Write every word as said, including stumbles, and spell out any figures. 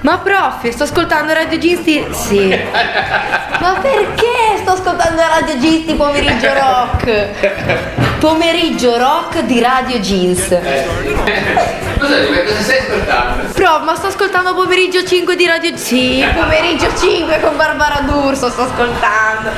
Ma prof, sto ascoltando Radio Gisti. Sì. Ma perché sto ascoltando Radio Gisti pomeriggio rock? Pomeriggio rock di Radio Jeans. Cosa, cosa stai ascoltando? Prof, ma sto ascoltando pomeriggio cinque di Radio. Sì, pomeriggio cinque con Barbara D'Urso sto ascoltando.